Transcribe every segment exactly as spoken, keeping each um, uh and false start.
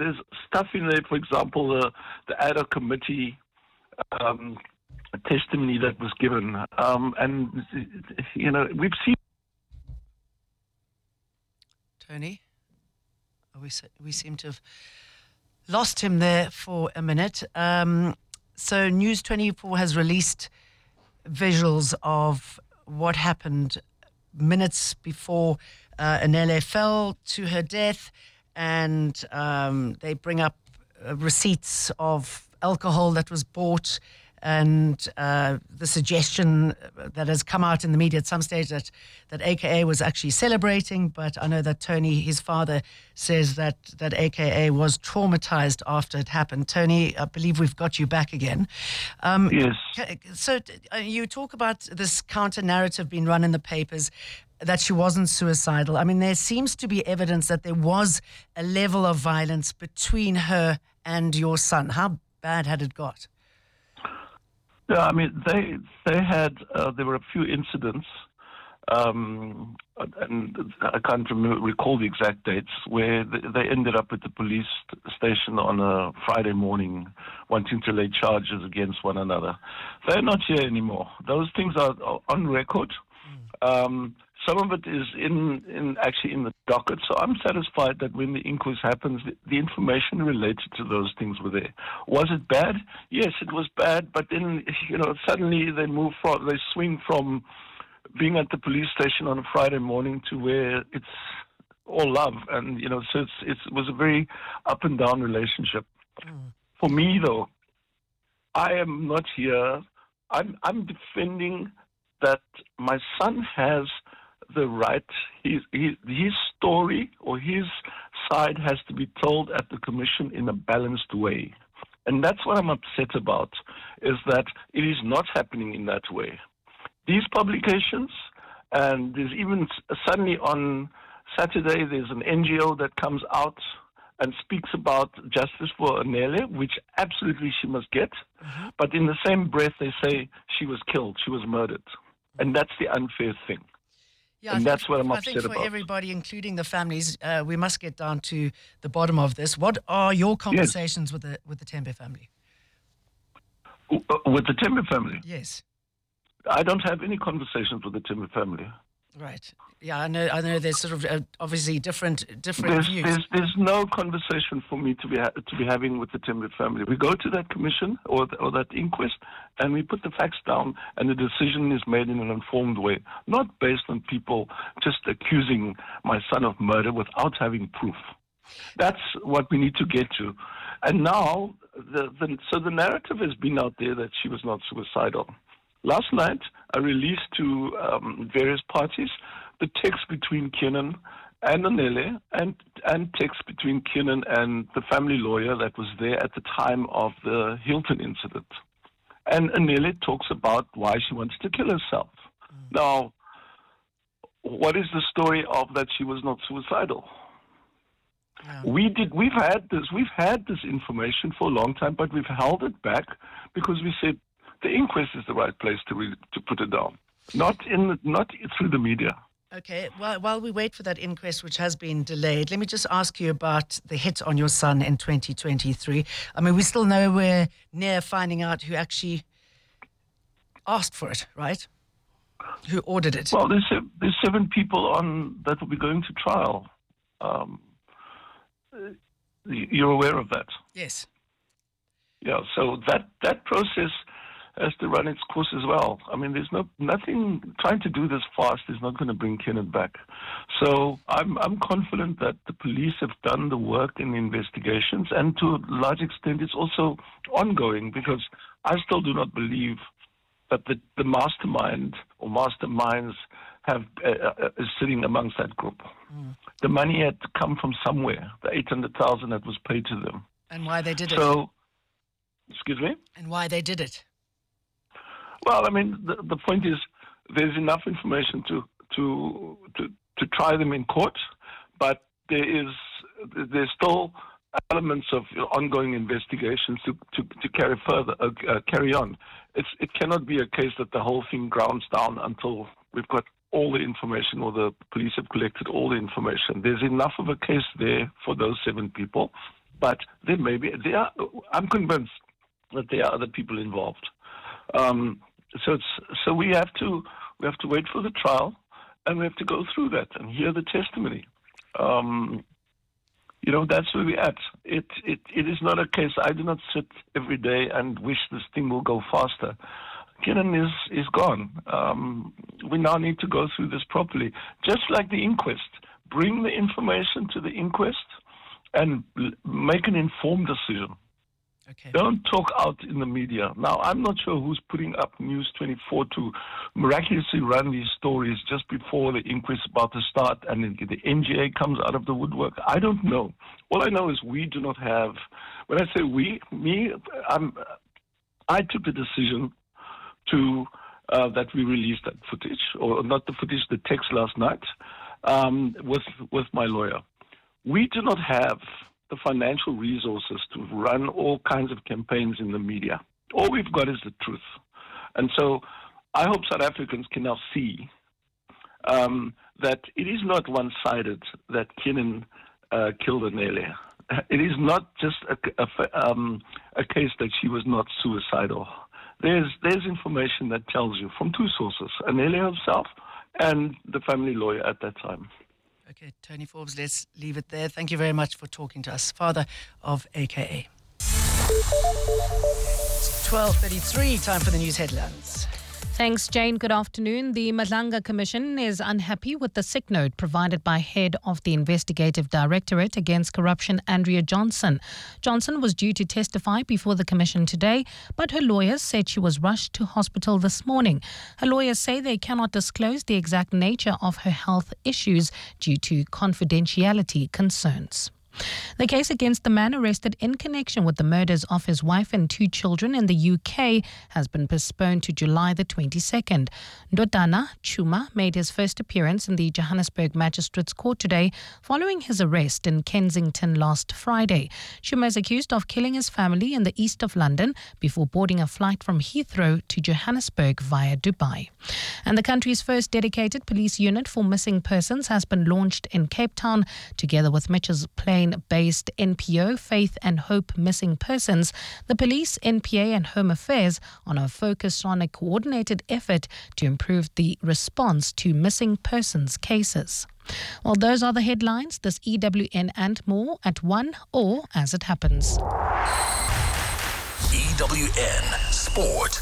there's stuff in there, for example, the, the ad hoc committee um, testimony that was given. Um, and, you know, we've seen... Tony, we, we seem to have lost him there for a minute. Um, so News twenty-four has released visuals of what happened minutes before uh, Anele fell to her death, and um, they bring up uh, receipts of alcohol that was bought, and uh, the suggestion that has come out in the media at some stage that, that A K A was actually celebrating, but I know that Tony, his father, says that, that A K A was traumatized after it happened. Tony, I believe we've got you back again. Um, yes. So uh, you talk about this counter-narrative being run in the papers, that she wasn't suicidal. I mean, there seems to be evidence that there was a level of violence between her and your son. How bad had it got? Yeah, I mean, they they had, uh, there were a few incidents, um, and I can't remember, recall the exact dates, where they ended up at the police station on a Friday morning wanting to lay charges against one another. They're not here anymore. Those things are, are on record. Mm. Um, some of it is in, in actually in the docket, so I'm satisfied that when the inquest happens, the, the information related to those things were there. Was it bad? Yes, it was bad, but then, you know, suddenly they move from, they swing from being at the police station on a Friday morning to where it's all love, and, you know, so it's, it's, it was a very up and down relationship. Mm. For me, though, I am not here. I'm, I'm defending that my son has the right, his, his, his story or his side has to be told at the commission in a balanced way. And that's what I'm upset about, is that it is not happening in that way. These publications, and there's even suddenly on Saturday, there's an N G O that comes out and speaks about justice for Anele, which absolutely she must get. Mm-hmm. But in the same breath, they say she was killed, she was murdered. And that's the unfair thing. Yeah, and think, that's what I'm I upset think for about. everybody, including the families, uh, we must get down to the bottom of this. What are your conversations yes. with the with the Tembe family? Uh, with the Tembe family? Yes. I don't have any conversations with the Tembe family. Right. Yeah, I know. I know. There's sort of uh, obviously different different there's, views. There's, there's no conversation for me to be ha- to be having with the Tembe family. We go to that commission or the, or that inquest, and we put the facts down, and the decision is made in an informed way, not based on people just accusing my son of murder without having proof. That's what we need to get to. And now, the, the so the narrative has been out there that she was not suicidal. Last night, I released to um, various parties the text between Kiernan and Anele, and, and text between Kiernan and the family lawyer that was there at the time of the Hilton incident. And Anele talks about why she wanted to kill herself. Mm. Now, what is the story of that she was not suicidal? Yeah. We did. We've had this. We've had this information for a long time, but we've held it back because we said the inquest is the right place to re- to put it down, not in the, not through the media. Okay. Well, while we wait for that inquest, which has been delayed, let me just ask you about the hit on your son in twenty twenty-three. I mean, we're still nowhere near finding out who actually asked for it, right? Who ordered it? Well, there's there's seven people on that will be going to trial. Um, you're aware of that? Yes. Yeah. So that that process has to run its course as well. I mean, there's no nothing trying to do this fast is not going to bring Kiernan back. So I'm I'm confident that the police have done the work in the investigations, and to a large extent, it's also ongoing because I still do not believe that the, the mastermind or masterminds have uh, uh, is sitting amongst that group. Mm. The money had to come from somewhere. The eight hundred thousand that was paid to them, and why they did so, it. So, excuse me. And why they did it. Well, I mean, the, the point is there's enough information to, to to to try them in court, but there is there's still elements of ongoing investigations to, to, to carry further uh, uh, carry on. It's it cannot be a case that the whole thing grounds down until we've got all the information or the police have collected all the information. There's enough of a case there for those seven people. But there may be, there are, I'm convinced that there are other people involved. Um, so it's, so we have to we have to wait for the trial, and we have to go through that and hear the testimony. Um, you know, that's where we're at. It, it it is not a case. I do not sit every day and wish this thing will go faster. Kiernan is is gone. Um, we now need to go through this properly, just like the inquest. Bring the information to the inquest and l- make an informed decision. Okay. Don't talk out in the media. Now, I'm not sure who's putting up News twenty-four to miraculously run these stories just before the inquest is about to start and then the N G A comes out of the woodwork. I don't know. All I know is we do not have, when I say we, me, I'm, I took the decision to uh, that we released that footage, or not the footage, the text last night, um, with, with my lawyer. We do not have the financial resources to run all kinds of campaigns in the media. All we've got is the truth. And so I hope South Africans can now see um, that it is not one-sided that Kiernan uh, killed Anelia. It is not just a, a, um, a case that she was not suicidal. There's, there's information that tells you from two sources, Anelia herself and the family lawyer at that time. Okay, Tony Forbes, let's leave it there. Thank you very much for talking to us. Father of A K A. It's twelve thirty-three, time for the news headlines. Thanks, Jane. Good afternoon. The Madlanga Commission is unhappy with the sick note provided by head of the Investigative Directorate Against Corruption, Andrea Johnson. Johnson was due to testify before the commission today, but her lawyers said she was rushed to hospital this morning. Her lawyers say they cannot disclose the exact nature of her health issues due to confidentiality concerns. The case against the man arrested in connection with the murders of his wife and two children in the U K has been postponed to July the twenty-second. Ndodana Chuma made his first appearance in the Johannesburg Magistrates Court today following his arrest in Kensington last Friday. Chuma is accused of killing his family in the east of London before boarding a flight from Heathrow to Johannesburg via Dubai. And the country's first dedicated police unit for missing persons has been launched in Cape Town together with Mitchell's Plain based N P O, Faith and Hope Missing Persons. The police, N P A and Home Affairs on a focus on a coordinated effort to improve the response to missing persons cases. Well, those are the headlines. This E W N and more at one or as it happens. E W N Sport.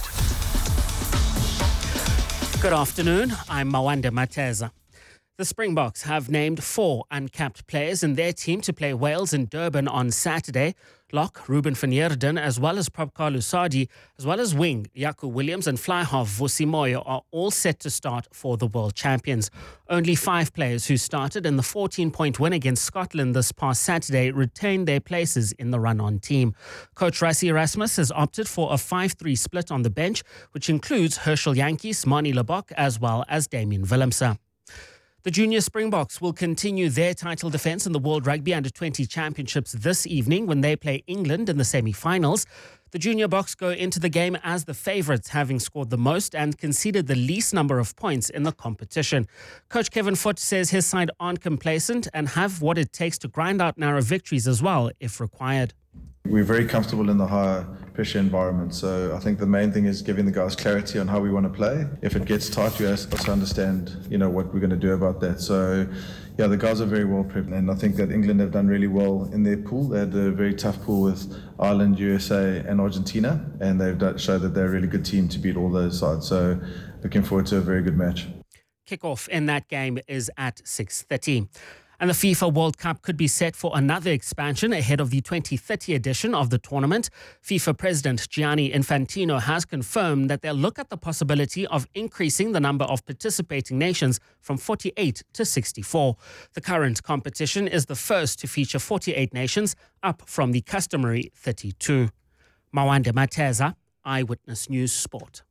Good afternoon. I'm Mawande Mateza. The Springboks have named four uncapped players in their team to play Wales in Durban on Saturday. Lock Ruben van Heerden, as well as Prabhakar Lusadi, as well as wing Jaco Williams and fly-half Vusi Moyo are all set to start for the World Champions. Only five players who started in the fourteen-point win against Scotland this past Saturday retained their places in the run-on team. Coach Rassie Erasmus has opted for a five three split on the bench, which includes Herschel Jantjies, Manie Libbok, as well as Damian Willemse. The Junior Springboks will continue their title defence in the World Rugby Under twenty Championships this evening when they play England in the semi-finals. The Junior Boks go into the game as the favourites, having scored the most and conceded the least number of points in the competition. Coach Kevin Foot says his side aren't complacent and have what it takes to grind out narrow victories as well, if required. We're very comfortable in the high pressure environment, so I think the main thing is giving the guys clarity on how we want to play. If it gets tight, we also understand, you know, what we're going to do about that. So, yeah, the guys are very well prepped, and I think that England have done really well in their pool. They had a very tough pool with Ireland, U S A, and Argentina, and they've showed that they're a really good team to beat all those sides. So, looking forward to a very good match. Kickoff in that game is at six thirty. And the FIFA World Cup could be set for another expansion ahead of the twenty thirty edition of the tournament. FIFA President Gianni Infantino has confirmed that they'll look at the possibility of increasing the number of participating nations from forty-eight to sixty-four. The current competition is the first to feature forty-eight nations, up from the customary thirty-two. Mawande Mateza, Eyewitness News Sport.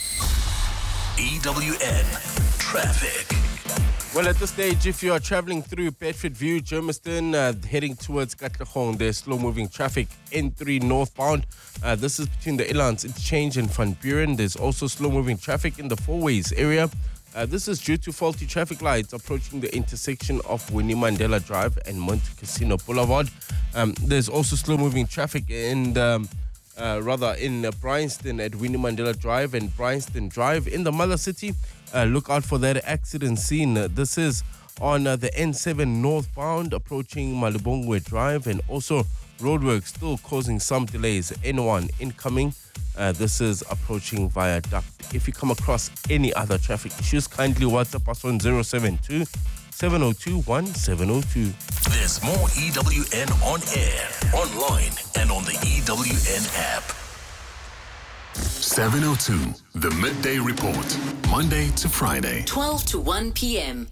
E W N Traffic. Well, at this stage, if you are traveling through Bedford View, Germiston, uh, heading towards Katlehong, there's slow-moving traffic N three northbound. Uh, this is between the Elands Interchange and Van Buren. There's also slow-moving traffic in the Four Ways area. Uh, this is due to faulty traffic lights approaching the intersection of Winnie Mandela Drive and Monte Casino Boulevard. Um, there's also slow-moving traffic in the, uh, rather in uh, Bryanston at Winnie Mandela Drive and Bryanston Drive in the Mother City. Uh, look out for that accident scene. Uh, this is on uh, the N seven northbound approaching Malibongwe Drive, and also roadworks still causing some delays. N one incoming. Uh, this is approaching Viaduct. If you come across any other traffic issues, kindly WhatsApp us on zero seven two, seven zero two, one seven zero two. There's more E W N on air, online, and on the E W N app. seven oh two, the Midday Report, Monday to Friday. twelve to one p.m.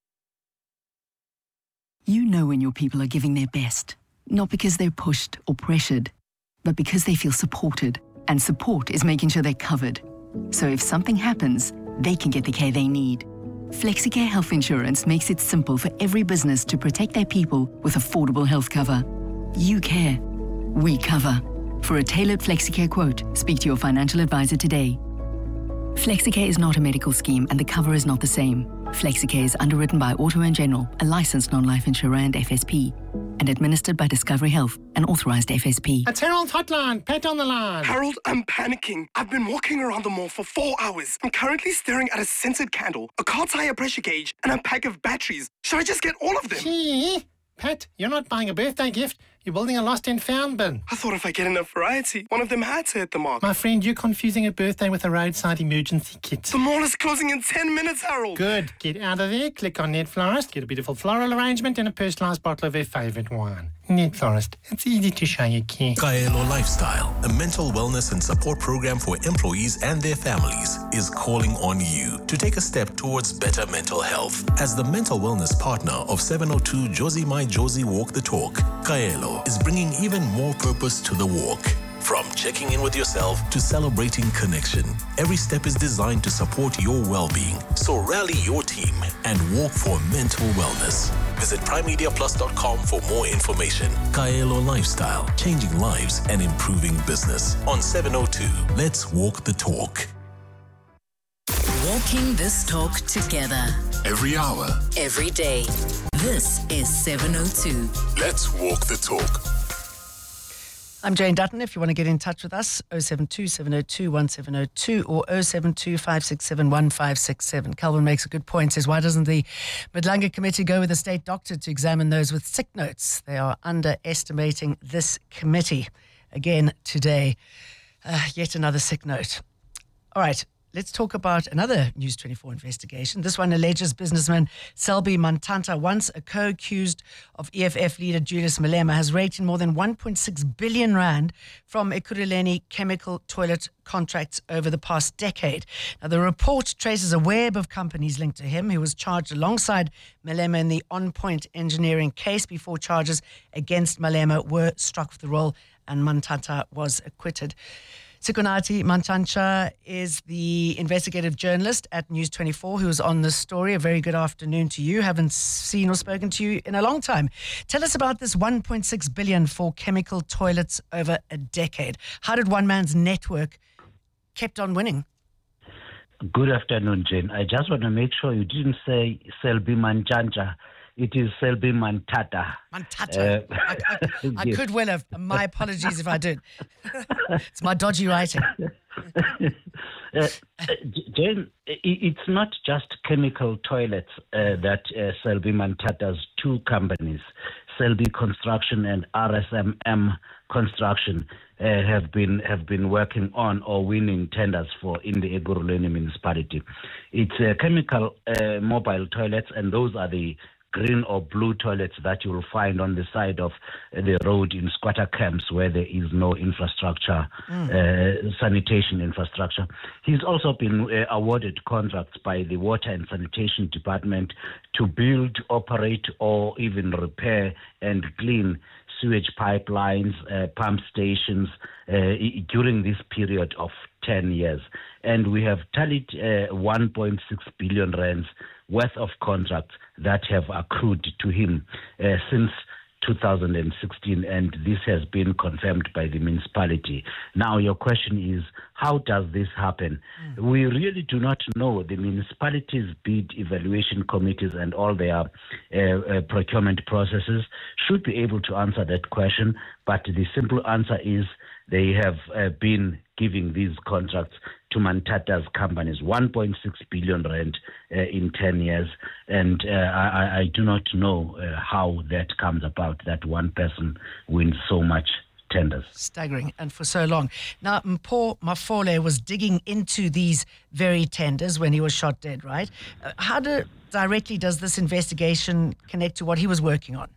You know when your people are giving their best, not because they're pushed or pressured, but because they feel supported. And support is making sure they're covered. So if something happens, they can get the care they need. FlexiCare Health Insurance makes it simple for every business to protect their people with affordable health cover. You care. We cover. For a tailored FlexiCare quote, speak to your financial advisor today. FlexiCare is not a medical scheme and the cover is not the same. FlexiCare is underwritten by Auto and General, a licensed non-life insurer and F S P, and administered by Discovery Health, an authorized F S P. It's Harold's hotline. Pat on the line. Harold, I'm panicking. I've been walking around the mall for four hours. I'm currently staring at a scented candle, a car tire pressure gauge, and a pack of batteries. Should I just get all of them? Gee, Pat, you're not buying a birthday gift. You're building a lost and found bin. I thought if I get enough variety, one of them had to hit the mark. My friend, you're confusing a birthday with a roadside emergency kit. The mall is closing in ten minutes, Harold. Good. Get out of there, click on Net Florist, get a beautiful floral arrangement and a personalised bottle of their favourite wine. Net Florist. It's easy to show you care. Kaelo Lifestyle, a mental wellness and support program for employees and their families, is calling on you to take a step towards better mental health. As the mental wellness partner of seven oh two Josie My Josie Walk the Talk, Kaelo is bringing even more purpose to the walk. From checking in with yourself to celebrating connection, every step is designed to support your well-being. So rally your team and walk for mental wellness. Visit prime media plus dot com for more information. Kaelo Lifestyle, changing lives and improving business. On seven oh two, let's walk the talk. Walking this talk together. Every hour. Every day. This is seven oh two. Let's walk the talk. I'm Jane Dutton. If you want to get in touch with us, oh seven two, seven oh two, one seven oh two or oh seven two, five six seven, one five six seven. Calvin makes a good point. Says, why doesn't the Madlanga committee go with a state doctor to examine those with sick notes? They are underestimating this committee. Again, today, uh, yet another sick note. All right. Let's talk about another News twenty-four investigation. This one alleges businessman Selby Mantanta, once a co-accused of E F F leader Julius Malema, has raked in more than one point six billion rand from Ekurhuleni chemical toilet contracts over the past decade. Now, the report traces a web of companies linked to him, who was charged alongside Malema in the On Point Engineering case before charges against Malema were struck with the roll and Mantanta was acquitted. Sikonathi Mantshantsha is the investigative journalist at News twenty-four who is on this story. A very good afternoon to you. Haven't seen or spoken to you in a long time. Tell us about this one point six billion for chemical toilets over a decade. How did one man's network kept on winning? Good afternoon, Jane. I just want to make sure you didn't say Selby Mantshantsha. It is Selby Mantata. Mantata. Uh, I, I, I yes. could well have. My apologies if I did. It's my dodgy writing. uh, Jane, it's not just chemical toilets uh, that uh, Selby Mantata's two companies, Selby Construction and R S M M Construction, uh, have been have been working on or winning tenders for in the Ekurhuleni municipality. It's uh, chemical uh, mobile toilets, and those are the green or blue toilets that you will find on the side of the road in squatter camps where there is no infrastructure, mm. uh, sanitation infrastructure. He's also been uh, awarded contracts by the Water and Sanitation Department to build, operate, or even repair and clean sewage pipelines, uh, pump stations uh, during this period of ten years. And we have tallied uh, one point six billion rands worth of contracts that have accrued to him uh, since two thousand sixteen, and this has been confirmed by the municipality. Now, your question is, how does this happen? Mm. We really do not know. The municipalities' bid evaluation committees and all their uh, uh, procurement processes should be able to answer that question, but the simple answer is they have uh, been giving these contracts to Mantata's companies, one point six billion rand uh, in ten years. And uh, I, I do not know uh, how that comes about, that one person wins so much tenders. Staggering, and for so long. Now, Mpho Mafole was digging into these very tenders when he was shot dead, right? Uh, how do, directly does this investigation connect to what he was working on?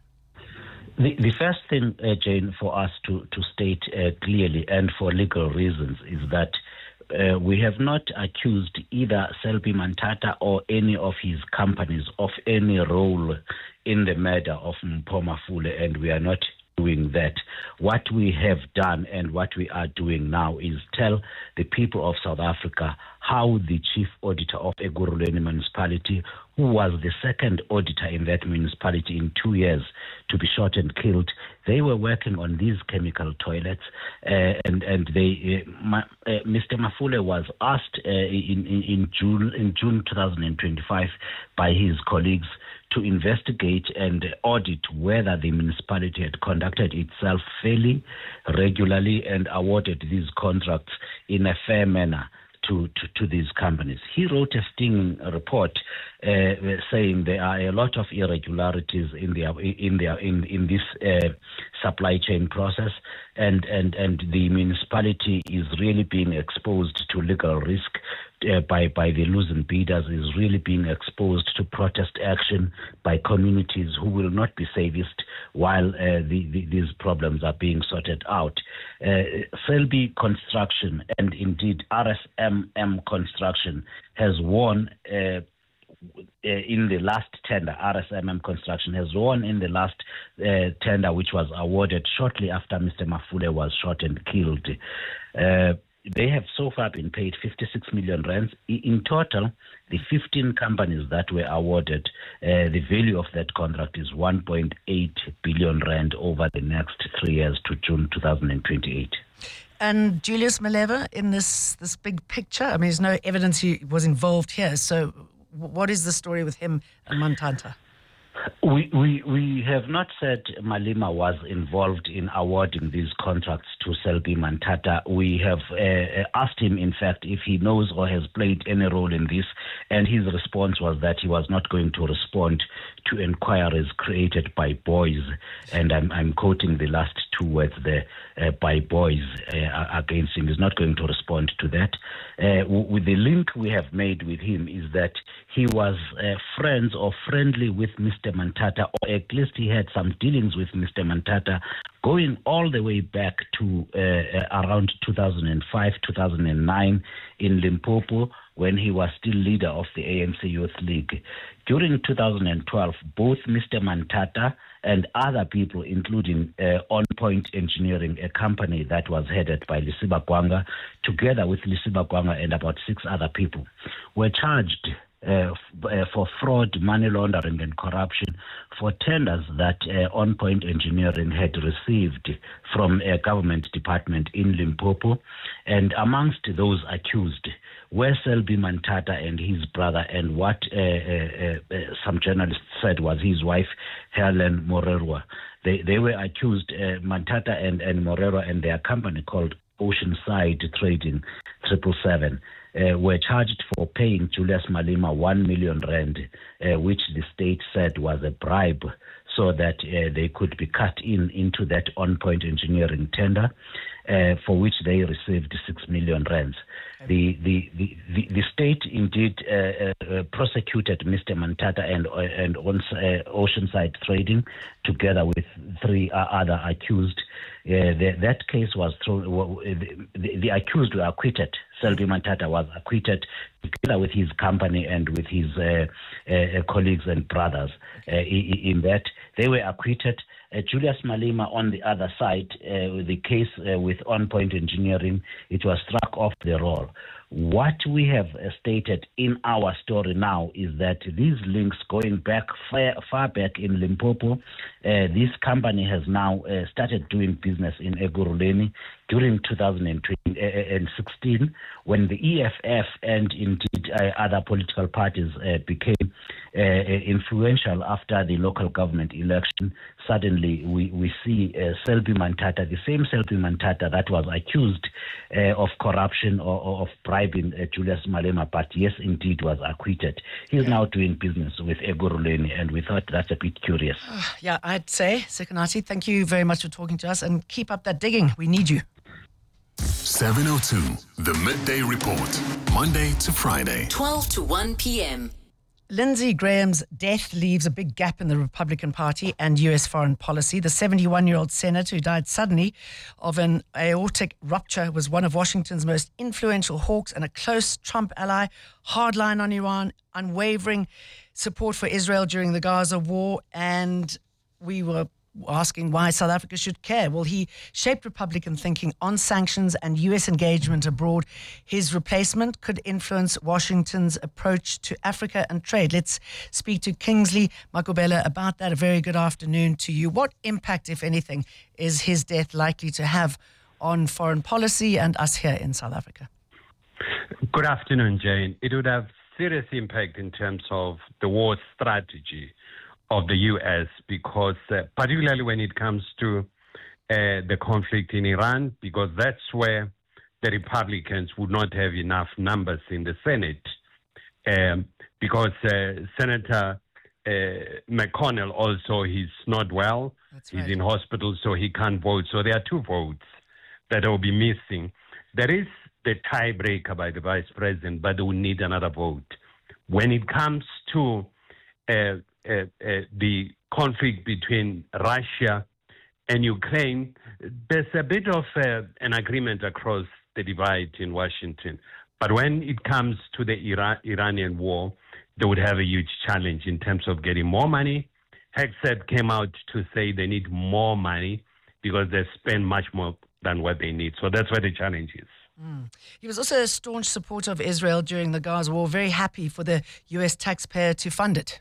The, the first thing, uh, Jane, for us to, to state uh, clearly and for legal reasons is that uh, we have not accused either Selby Mantata or any of his companies of any role in the murder of Mpho Mafole, and we are not doing that. What we have done and what we are doing now is tell the people of South Africa how the chief auditor of Ekurhuleni municipality, who was the second auditor in that municipality in two years to be shot and killed, they were working on these chemical toilets, uh, and and they uh, ma, uh, Mister Mafole was asked uh, in, in in June in June twenty twenty-five by his colleagues to investigate and audit whether the municipality had conducted itself fairly, regularly, and awarded these contracts in a fair manner to, to, to these companies. He wrote a stinging report uh, saying there are a lot of irregularities in their in their in in this uh, supply chain process, and and and the municipality is really being exposed to legal risk uh, by by the losing bidders, is really being exposed to protest action by communities who will not be saviced while uh, the, the, these problems are being sorted out. Uh, Selby Construction and indeed R S M M Construction has won uh, in the last tender. R S M M Construction has won in the last uh, tender, which was awarded shortly after Mister Mafole was shot and killed. Uh, they have so far been paid fifty-six million rands. In total, the fifteen companies that were awarded, uh, the value of that contract is one point eight billion rand over the next three years to June twenty twenty-eight. And Julius Malema in this this big picture, I mean, there's no evidence he was involved here. So what is the story with him and Mantata? We, we we have not said Malema was involved in awarding these contracts to Selby Mantata. We have uh, asked him, in fact, if he knows or has played any role in this, and his response was that he was not going to respond to inquiries created by boys, and I'm, I'm quoting the last two words there, uh, by boys uh, against him. He's not going to respond to that. Uh, with the link we have made with him is that he was uh, friends or friendly with Mister Mantata, or at least he had some dealings with Mister Mantata going all the way back to uh, around two thousand five, two thousand nine in Limpopo, when he was still leader of the A N C Youth League. During two thousand twelve, both Mister Mantata and other people, including uh, On Point Engineering, a company that was headed by Lisiba Gwanga, together with Lisiba Gwanga and about six other people, were charged Uh, f- uh, for fraud, money laundering and corruption for tenders that uh, On Point Engineering had received from a government department in Limpopo. And amongst those accused were Selby Mantata and his brother, and what uh, uh, uh, some journalists said was his wife, Helen Morerwa. They, they were accused, uh, Mantata and, and Morerwa and their company called Oceanside Trading triple seven. Uh, were charged for paying Julius Malema one million rand, uh, which the state said was a bribe, so that uh, they could be cut in into that On Point Engineering tender, uh, for which they received six million rands. The the, the, the, the state indeed uh, uh, prosecuted Mister Mantata and uh, and uh, Oceanside Trading together with three uh, other accused. Uh, the, that case was thrown. The, the, the accused were acquitted. Selby Mantata was acquitted together with his company and with his uh, uh, colleagues and brothers. Uh, in, in that, they were acquitted. Uh, Julius Malema on the other side, uh, the case uh, with On Point Engineering, it was struck off the roll. What we have uh, stated in our story now is that these links going back far, far back in Limpopo, uh, this company has now uh, started doing business in Ekurhuleni during two thousand sixteen, when the E F F and indeed uh, other political parties uh, became uh, influential after the local government election. Suddenly, we, we see uh, Selby Mantata, the same Selby Mantata that was accused uh, of corruption or, or of bribing uh, Julius Malema, but yes, indeed was acquitted. He's now doing business with Ekurhuleni, and we thought that's a bit curious. Uh, yeah, I'd say, Sekonati, thank you very much for talking to us, and keep up that digging. We need you. seven oh two, the Midday Report, Monday to Friday. twelve to one p.m. Lindsey Graham's death leaves a big gap in the Republican Party and U S foreign policy. The seventy-one-year-old senator who died suddenly of an aortic rupture was one of Washington's most influential hawks and a close Trump ally, hardline on Iran, unwavering support for Israel during the Gaza war, and we were asking why South Africa should care. Well, he shaped Republican thinking on sanctions and U S engagement abroad. His replacement could influence Washington's approach to Africa and trade. Let's speak to Kingsley Makubela about that. A very good afternoon to you. What impact, if anything, is his death likely to have on foreign policy and us here in South Africa? Good afternoon, Jane. It would have serious impact in terms of the war strategy of the U S, because uh, particularly when it comes to uh, the conflict in Iran, because that's where the Republicans would not have enough numbers in the Senate, um, because uh, Senator uh, McConnell also, he's not well. That's he's right. in hospital, so he can't vote. So there are two votes that will be missing. There is the tiebreaker by the Vice President, but they will need another vote. When it comes to uh, Uh, uh, the conflict between Russia and Ukraine, there's a bit of uh, an agreement across the divide in Washington. But when it comes to the Ira- Iranian war, they would have a huge challenge in terms of getting more money. Hegseth came out to say they need more money because they spend much more than what they need. So that's where the challenge is. Mm. He was also a staunch supporter of Israel during the Gaza war, very happy for the U S taxpayer to fund it.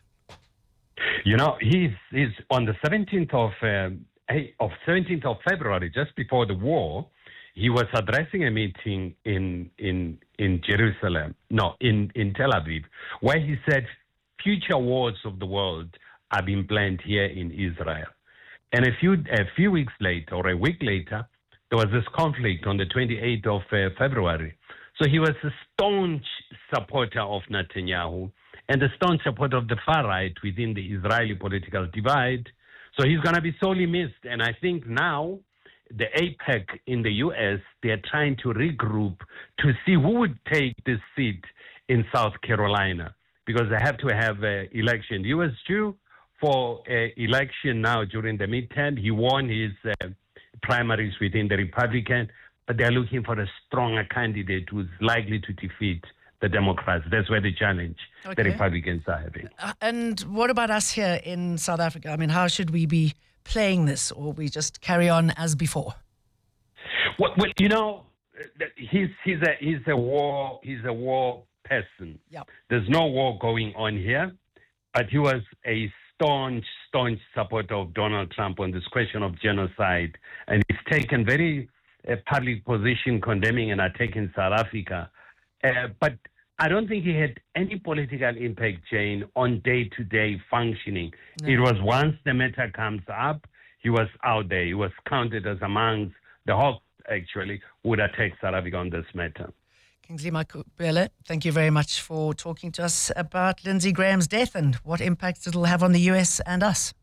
You know, he's, he's on the seventeenth of um, of seventeenth of February, just before the war, he was addressing a meeting in in in Jerusalem, no, in, in Tel Aviv, where he said future wars of the world are being planned here in Israel. And a few a few weeks later, or a week later, there was this conflict on the twenty-eighth of uh, February. So he was a staunch supporter of Netanyahu and a staunch supporter of the far right within the Israeli political divide. So he's going to be sorely missed. And I think now the AIPAC in the U S, they're trying to regroup to see who would take this seat in South Carolina, because they have to have an election. He was due for an election now during the midterm. He won his uh, primaries within the Republican, but they're looking for a stronger candidate who's likely to defeat the Democrats. That's where the challenge okay. the Republicans are having. Uh, and what about us here in South Africa? I mean, how should we be playing this, or we just carry on as before? Well, well you know, he's he's a he's a war he's a war person. Yep. There's no war going on here, but he was a staunch staunch supporter of Donald Trump on this question of genocide, and he's taken very uh, public position condemning and attacking South Africa. Uh, but I don't think he had any political impact, Jane, on day-to-day functioning. No. It was once the matter comes up, he was out there. He was counted as amongst the hawks, actually, who would attack South Africa on this matter. Kingsley Makubela, thank you very much for talking to us about Lindsey Graham's death and what impact it'll have on the U S and us.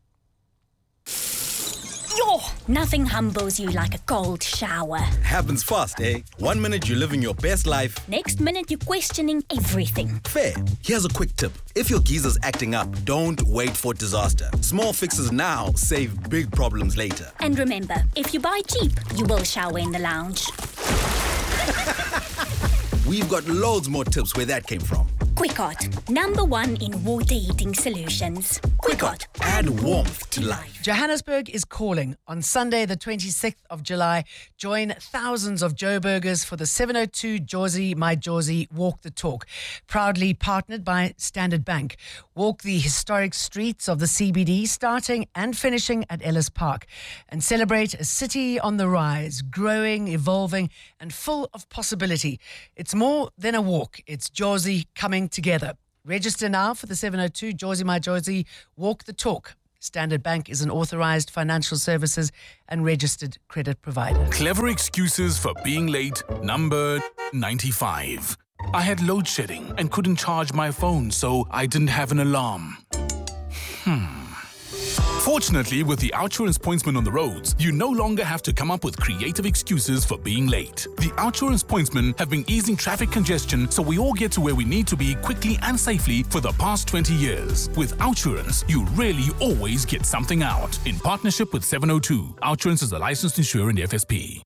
Yo, nothing humbles you like a cold shower. Happens fast, eh? One minute you're living your best life. Next minute you're questioning everything. Fair. Here's a quick tip. If your geezer's acting up, don't wait for disaster. Small fixes now save big problems later. And remember, if you buy cheap, you will shower in the lounge. We've got loads more tips where that came from. Quicot, number one in water heating solutions. Quicot, add warmth to life. Johannesburg is calling. On Sunday, the twenty-sixth of July, join thousands of Joburgers for the seven oh two Jozi My Jozi Walk the Talk, proudly partnered by Standard Bank. Walk the historic streets of the C B D, starting and finishing at Ellis Park, and celebrate a city on the rise, growing, evolving, and full of possibility. It's more than a walk. It's Jozi coming together. Register now for the seven oh two Jozi My Jozi Walk the Talk. Standard Bank is an authorized financial services and registered credit provider. Clever excuses for being late, number ninety-five. I had load shedding and couldn't charge my phone, so I didn't have an alarm. Hmm. Fortunately, with the OUTsurance Pointsman on the roads, you no longer have to come up with creative excuses for being late. The OUTsurance Pointsmen have been easing traffic congestion so we all get to where we need to be quickly and safely for the past twenty years. With OUTsurance, you really always get something out. In partnership with seven oh two, OUTsurance is a licensed insurer in the F S P.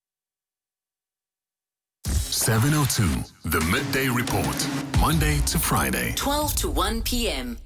seven oh two, the Midday Report, Monday to Friday. twelve to one p.m.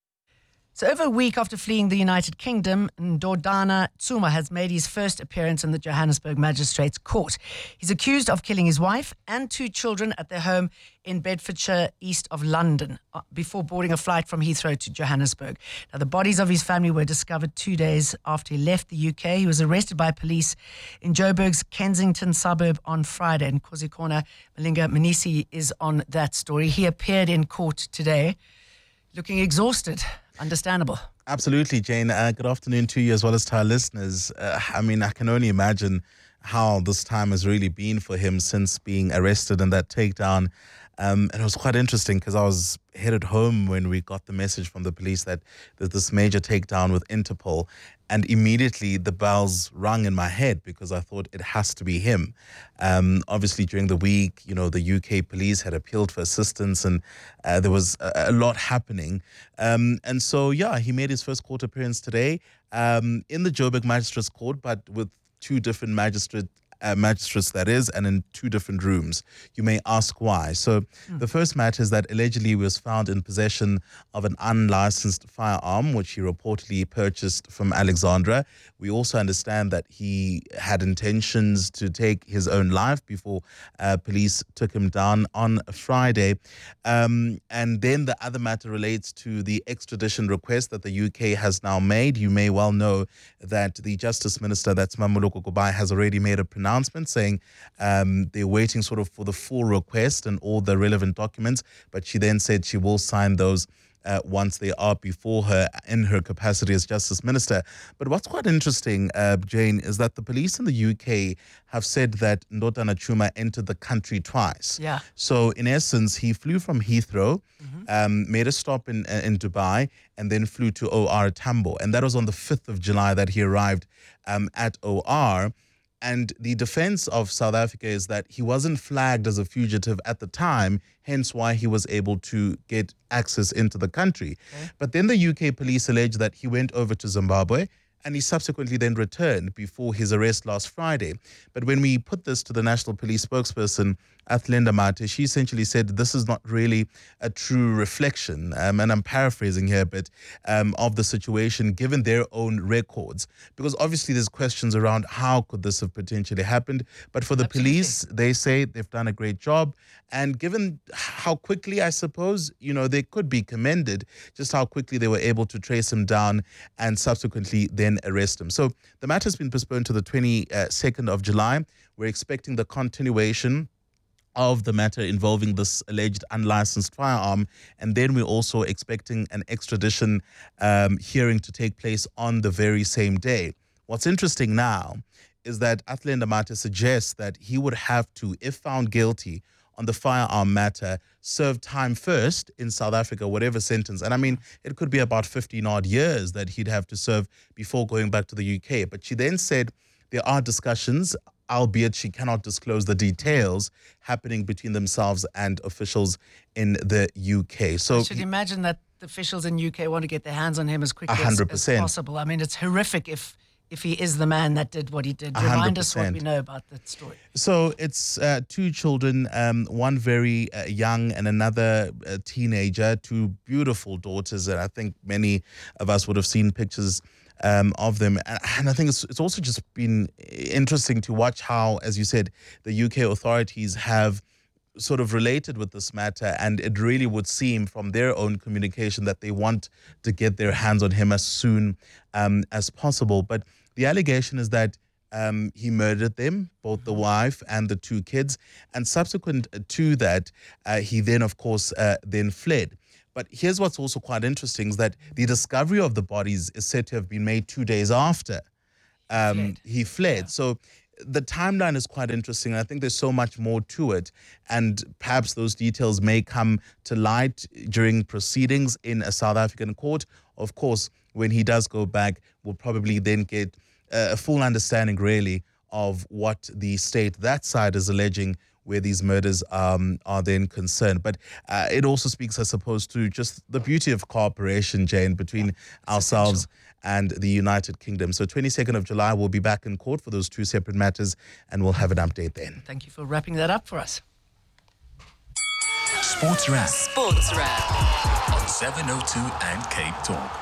So over a week after fleeing the United Kingdom, Ndodana Tsuma has made his first appearance in the Johannesburg Magistrates Court. He's accused of killing his wife and two children at their home in Bedfordshire, east of London, before boarding a flight from Heathrow to Johannesburg. Now, the bodies of his family were discovered two days after he left the U K. He was arrested by police in Joburg's Kensington suburb on Friday. And Kozikona Malinga Manisi is on that story. He appeared in court today looking exhausted. Understandable. Absolutely, Jane. Uh, good afternoon to you as well as to our listeners. Uh, I mean, I can only imagine how this time has really been for him since being arrested and that takedown. Um, and it was quite interesting because I was headed home when we got the message from the police that there's this major takedown with Interpol. And immediately the bells rung in my head because I thought it has to be him. Um, obviously, during the week, you know, the U K police had appealed for assistance and uh, there was a, a lot happening. Um, and so, yeah, he made his first court appearance today um, in the Joburg Magistrates Court, but with two different magistrate Uh, magistrates, that is, and in two different rooms. You may ask why. So mm. the first matter is that allegedly he was found in possession of an unlicensed firearm, which he reportedly purchased from Alexandra. We also understand that he had intentions to take his own life before uh, police took him down on Friday. Um, and then the other matter relates to the extradition request that the U K has now made. You may well know that the Justice Minister, that's Mamoloko Gobai, has already made a pronouncement announcement saying um, they're waiting sort of for the full request and all the relevant documents, but she then said she will sign those uh, once they are before her in her capacity as Justice Minister. But what's quite interesting, uh, Jane, is that the police in the U K have said that Ndodana Tsuma entered the country twice. Yeah. So in essence, he flew from Heathrow, mm-hmm. um, made a stop in in Dubai, and then flew to O R Tambo. And that was on the fifth of July that he arrived um, at O R. And the defense of South Africa is that he wasn't flagged as a fugitive at the time, hence why he was able to get access into the country. Okay. But then the U K police allege that he went over to Zimbabwe and he subsequently then returned before his arrest last Friday. But when we put this to the National Police spokesperson, Athlinda Mate, she essentially said this is not really a true reflection, um, and I'm paraphrasing here, but um, of the situation given their own records. Because obviously there's questions around how could this have potentially happened. But for the Absolutely. police, they say they've done a great job. And given how quickly, I suppose, you know, they could be commended, just how quickly they were able to trace him down and subsequently then arrest him. So the matter has been postponed to the twenty-second of July. We're expecting the continuation of the matter involving this alleged unlicensed firearm. And then we're also expecting an extradition um, hearing to take place on the very same day. What's interesting now is that Athlinda Mate suggests that he would have to, if found guilty on the firearm matter, serve time first in South Africa, whatever sentence. And I mean, it could be about fifteen odd years that he'd have to serve before going back to the U K. But she then said there are discussions, albeit she cannot disclose the details, happening between themselves and officials in the U K. So I should imagine that the officials in U K want to get their hands on him as quickly one hundred as, percent. as possible. I mean, it's horrific if if he is the man that did what he did. one hundred Remind us what percent. we know about that story. So it's uh, two children, um, one very uh, young and another uh, teenager, two beautiful daughters, and I think many of us would have seen pictures um, of them. And, and I think it's, it's also just been interesting to watch how, as you said, the U K authorities have sort of related with this matter, and it really would seem from their own communication that they want to get their hands on him as soon um, as possible. But the allegation is that Um, he murdered them, both the wife and the two kids. And subsequent to that, uh, he then, of course, uh, then fled. But here's what's also quite interesting is that the discovery of the bodies is said to have been made two days after um, Fled. he fled. So the timeline is quite interesting. And I think there's so much more to it. And perhaps those details may come to light during proceedings in a South African court. Of course, when he does go back, we'll probably then get a full understanding, really, of what the state, that side, is alleging where these murders um, are then concerned. But uh, it also speaks, I suppose, to just the beauty of cooperation, Jane, between yeah, ourselves and the United Kingdom. So twenty-second of July, we'll be back in court for those two separate matters, and we'll have an update then. Thank you for wrapping that up for us. Sports Wrap. Sports Wrap. On seven oh two and Cape Talk.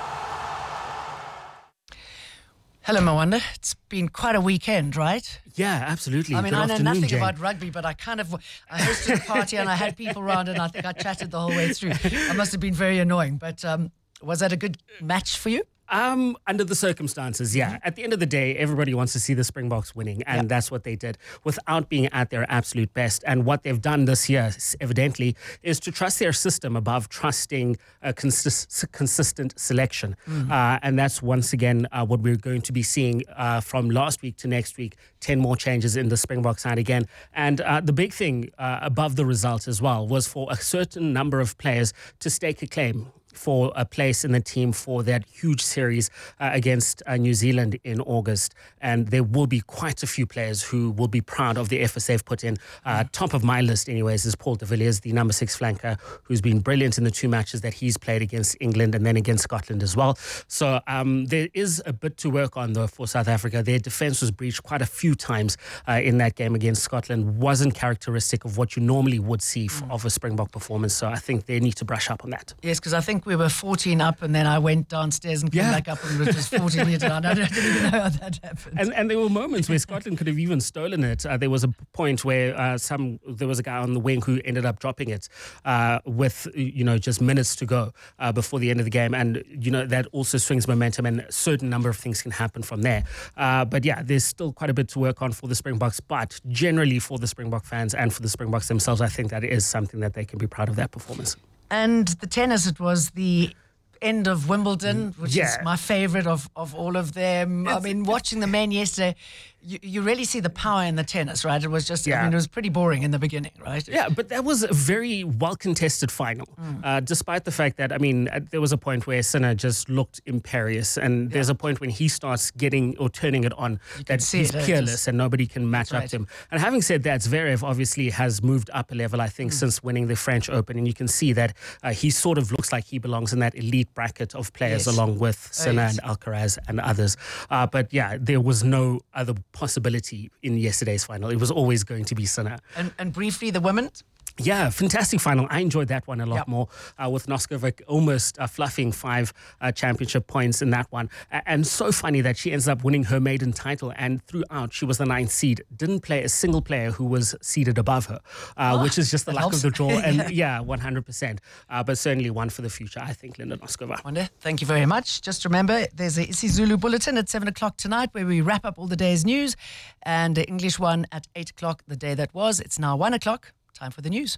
Hello, Mwanda. It's been quite a weekend, right? Yeah, absolutely. I mean, Good I know afternoon, nothing Jane. about rugby, but I kind of, I hosted a party and I had people around and I think I chatted the whole way through. I must have been very annoying, but um, was that a good match for you? Um, under the circumstances, yeah. At the end of the day, everybody wants to see the Springboks winning, and Yep. that's what they did without being at their absolute best. And what they've done this year, s- evidently, is to trust their system above trusting a consist- consistent selection. Mhm. Uh, and that's once again uh, what we're going to be seeing uh, from last week to next week. ten more changes in the Springbok side again. And uh, the big thing uh, above the result as well was for a certain number of players to stake a claim for a place in the team for that huge series uh, against uh, New Zealand in August. And there will be quite a few players who will be proud of the efforts they've put in. Uh, top of my list anyways is Paul de Villiers, the number six flanker, who's been brilliant in the two matches that he's played against England and then against Scotland as well. So um, there is a bit to work on though for South Africa. Their defence was breached quite a few times uh, in that game against Scotland. Wasn't characteristic of what you normally would see f- of a Springbok performance. So I think they need to brush up on that. Yes, because I think we were fourteen up and then I went downstairs and came Yeah. back up and it was fourteen yet. And I don't, I don't even know how that happened. And, and there were moments where Scotland could have even stolen it. Uh, there was a point where uh, some there was a guy on the wing who ended up dropping it uh, with you know just minutes to go uh, before the end of the game, and you know that also swings momentum, and a certain number of things can happen from there. Uh, but yeah, there's still quite a bit to work on for the Springboks. But generally, for the Springbok fans and for the Springboks themselves, I think that it is something that they can be proud of that performance. And the tennis, it was the end of Wimbledon, which Yeah. is my favorite of, of all of them. I mean, watching the men yesterday, you, you really see the power in the tennis, right? It was just, I Yeah. mean, it was pretty boring in the beginning, right? Yeah, but that was a very well-contested final, uh, despite the fact that, I mean, uh, there was a point where Sinner just looked imperious, and there's a point when he starts getting or turning it on that see he's it, eh, peerless just- and nobody can match That's up to him. And having said that, Zverev obviously has moved up a level, I think, since winning the French Open, and you can see that uh, he sort of looks like he belongs in that elite bracket of players Yes. along with Oh, Sinner yes. and Alcaraz and others. Uh, but yeah, there was no other possibility in yesterday's final. It was always going to be Sinner. And, and briefly, the women. Yeah, fantastic final. I enjoyed that one a lot Yep. more uh, with Noskovic almost uh, fluffing five uh, championship points in that one. A- and so funny that she ends up winning her maiden title, and throughout she was the ninth seed. Didn't play a single player who was seeded above her, uh, Oh, which is just the that luck helps. of the draw. And Yeah. yeah, one hundred percent. Uh, but certainly one for the future, I think, Linda Noskova. Wanda, thank you very much. Just remember, there's a isiZulu bulletin at seven o'clock tonight where we wrap up all the day's news, and the English one at eight o'clock the day that was. It's now one o'clock. Time for the news.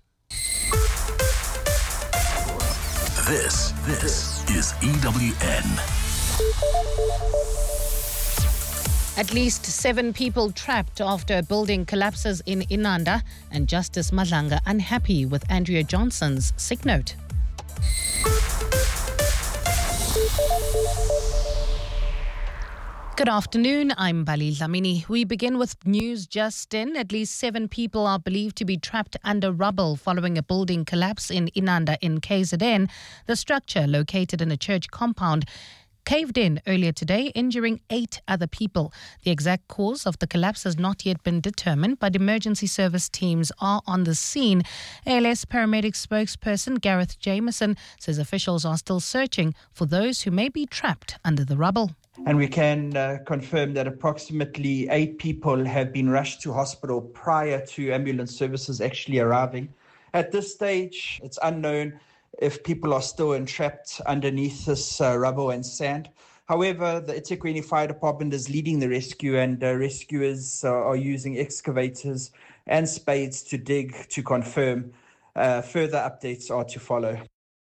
This, this is E W N. At least seven people trapped after a building collapses in Inanda, and Justice Madlanga unhappy with Andrea Johnson's sick note. Good afternoon, I'm Bali Dlamini. We begin with news just in. At least seven people are believed to be trapped under rubble following a building collapse in Inanda in K Z N. The structure, located in a church compound, caved in earlier today, injuring eight other people. The exact cause of the collapse has not yet been determined, but emergency service teams are on the scene. A L S paramedic spokesperson Gareth Jameson says officials are still searching for those who may be trapped under the rubble. And we can uh, confirm that approximately eight people have been rushed to hospital prior to ambulance services actually arriving. At this stage, it's unknown if people are still entrapped underneath this uh, rubble and sand. However, the eThekwini Fire Department is leading the rescue, and uh, rescuers uh, are using excavators and spades to dig to confirm. Uh, further updates are to follow.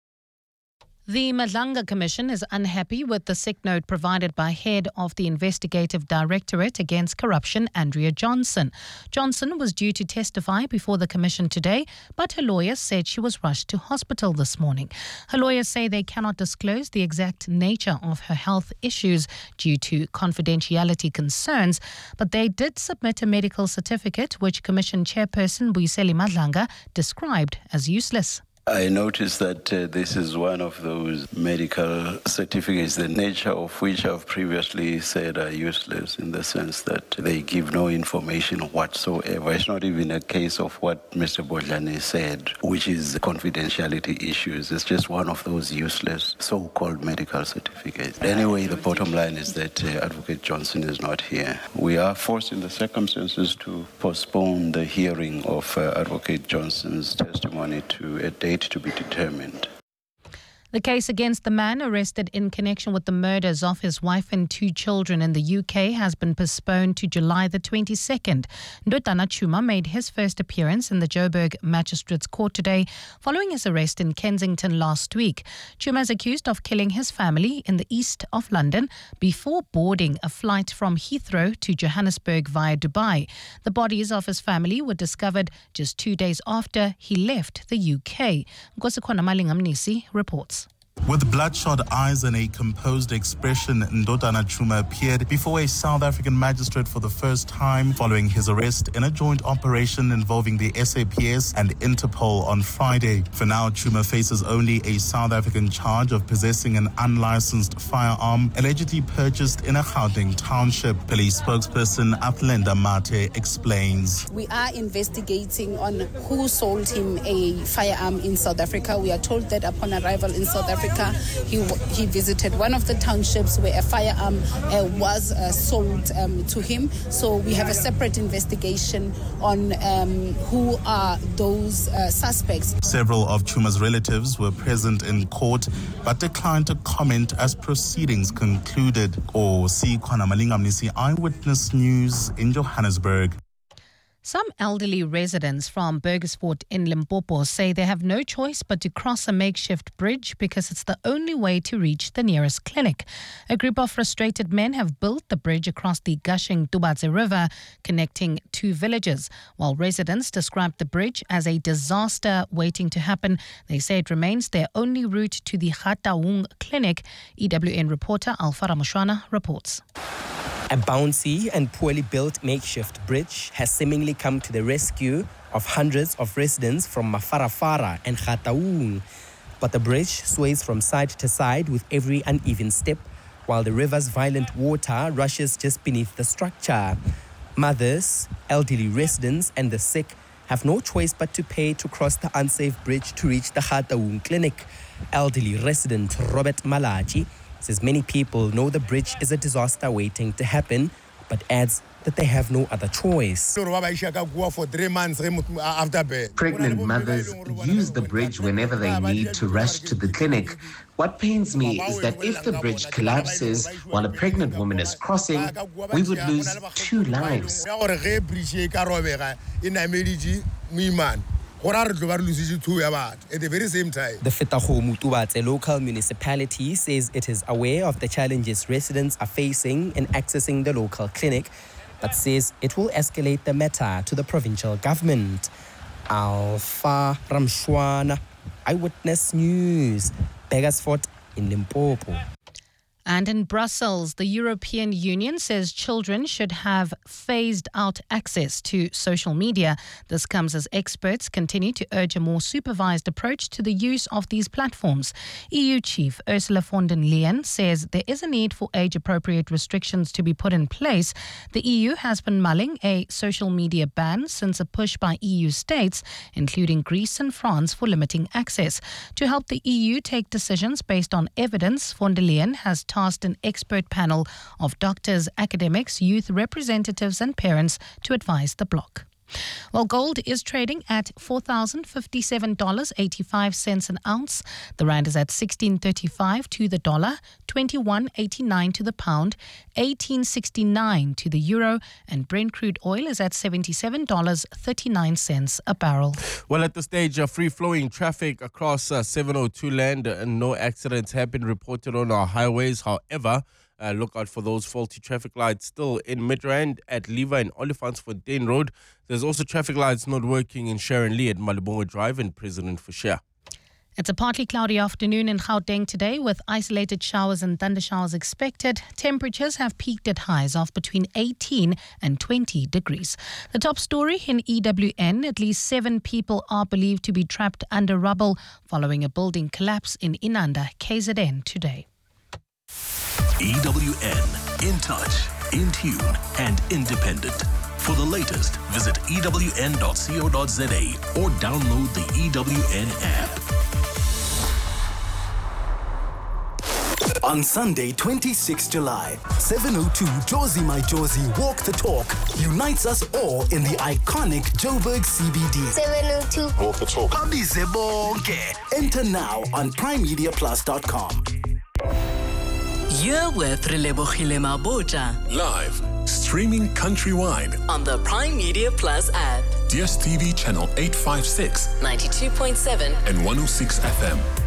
The Madlanga Commission is unhappy with the sick note provided by head of the Investigative Directorate Against Corruption, Andrea Johnson. Johnson was due to testify before the commission today, but her lawyers said she was rushed to hospital this morning. Her lawyers say they cannot disclose the exact nature of her health issues due to confidentiality concerns, but they did submit a medical certificate which Commission Chairperson Buyiseli Madlanga described as useless. I noticed that uh, this is one of those medical certificates, the nature of which I've previously said are useless in the sense that they give no information whatsoever. It's not even a case of what Mister Bodlani said, which is confidentiality issues. It's just one of those useless so-called medical certificates. Anyway, the bottom line is that uh, Advocate Johnson is not here. We are forced in the circumstances to postpone the hearing of uh, Advocate Johnson's testimony to a date to be determined. The case against the man arrested in connection with the murders of his wife and two children in the U K has been postponed to July the twenty-second. Ndodana Chuma made his first appearance in the Joburg Magistrates Court today following his arrest in Kensington last week. Chuma is accused of killing his family in the east of London before boarding a flight from Heathrow to Johannesburg via Dubai. The bodies of his family were discovered just two days after he left the U K. Nkosikhona Malingamnisi reports. With bloodshot eyes and a composed expression, Ndodana Chuma appeared before a South African magistrate for the first time following his arrest in a joint operation involving the S A P S and Interpol on Friday. For now, Chuma faces only a South African charge of possessing an unlicensed firearm allegedly purchased in a Gauteng township. Police spokesperson Athlenda Mate explains. We are investigating on who sold him a firearm in South Africa. We are told that upon arrival in South Africa, He he visited one of the townships where a firearm uh, was uh, sold um, to him. So we have a separate investigation on um, who are those uh, suspects. Several of Chuma's relatives were present in court but declined to comment as proceedings concluded. Or see Kwana Malingamnisi, Eyewitness News in Johannesburg. Some elderly residents from Burgersfort in Limpopo say they have no choice but to cross a makeshift bridge because it's the only way to reach the nearest clinic. A group of frustrated men have built the bridge across the gushing Tubatse River, connecting two villages. While residents describe the bridge as a disaster waiting to happen, they say it remains their only route to the Gauteng clinic. E W N reporter Alfa Ramushwana reports. A bouncy and poorly built makeshift bridge has seemingly come to the rescue of hundreds of residents from Mafarafara and Gauteng. But the bridge sways from side to side with every uneven step, while the river's violent water rushes just beneath the structure. Mothers, elderly residents and the sick have no choice but to pay to cross the unsafe bridge to reach the Gauteng clinic. Elderly resident Robert Malachi says many people know the bridge is a disaster waiting to happen, but adds that they have no other choice. Pregnant mothers use the bridge whenever they need to rush to the clinic. What pains me is that if the bridge collapses while a pregnant woman is crossing, we would lose two lives. The Fetaghomo Tubatse local municipality says it is aware of the challenges residents are facing in accessing the local clinic, but says it will escalate the matter to the provincial government. Alfa Ramshwana, Eyewitness News, Burgersfort in Limpopo. And in Brussels, the European Union says children should have phased out access to social media. This comes as experts continue to urge a more supervised approach to the use of these platforms. E U Chief Ursula von der Leyen says there is a need for age-appropriate restrictions to be put in place. The E U has been mulling a social media ban since a push by E U states, including Greece and France, for limiting access. To help the E U take decisions based on evidence, von der Leyen has tasked an expert panel of doctors, academics, youth representatives and parents to advise the bloc. Well, gold is trading at four thousand fifty-seven dollars and eighty-five cents an ounce. The rand is at sixteen thirty-five to the dollar, twenty-one eighty-nine to the pound, eighteen sixty-nine to the euro, and Brent crude oil is at seventy-seven dollars and thirty-nine cents a barrel. Well, at this stage, uh, free-flowing traffic across uh, seven oh two land uh, and no accidents have been reported on our highways. However, Uh, look out for those faulty traffic lights still in Midrand at Lever and Olifantsfontein Road. There's also traffic lights not working in Sharon Lee at Malibongo Drive and President Fisher. It's a partly cloudy afternoon in Gauteng today with isolated showers and thundershowers expected. Temperatures have peaked at highs of between eighteen and twenty degrees. The top story in E W N, at least seven people are believed to be trapped under rubble following a building collapse in Inanda, K Z N today. E W N, in touch, in tune, and independent. For the latest, visit E W N dot co dot za or download the E W N app. On Sunday, twenty-sixth July, seven oh two Jozi My Jozi Walk the Talk unites us all in the iconic Joburg C B D. seven oh two Walk the Talk. Abize bonke. Enter now on prime media plus dot com. You're with Relebogile Mabota. Live, streaming countrywide On the Prime Media Plus app. D S T V channel eight fifty-six ninety-two point seven and one oh six F M.